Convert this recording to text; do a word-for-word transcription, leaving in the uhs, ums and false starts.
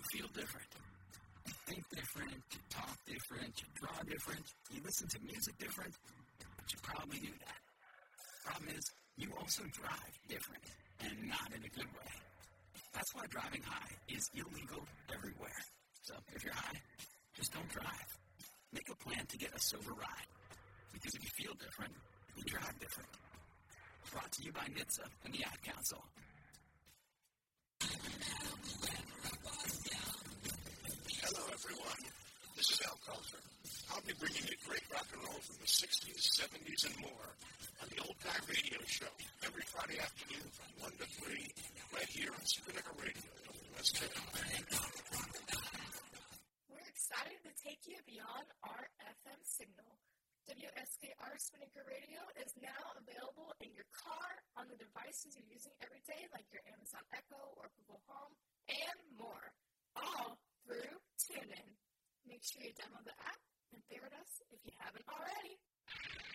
feel different. You think different, you talk different, you draw different, you listen to music different, but you probably do that. Problem is, you also drive different, and not in a good way. That's why driving high is illegal everywhere. So if you're high, just don't drive. Make a plan to get a sober ride. Because if you feel different, you drive different. Brought to you by N H T S A and the Ad Council. Hello, everyone. This is Al Coulter. I'll be bringing you great rock and roll from the sixties, seventies, and more on the Old Guy Radio Show every Friday afternoon from one to three, right here on Spinnaker Radio, W S K R. We're excited to take you beyond our F M signal. W S K R Spinnaker Radio is now available in your car, on the devices you're using every day, like your Amazon Echo or Google Home, and more, all through TuneIn. Make sure you download the app and favorite us